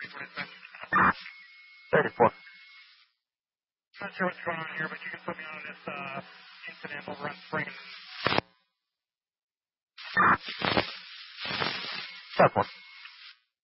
34. Not sure what's going on here, but you can put me on this incident over on Spring. 10-4.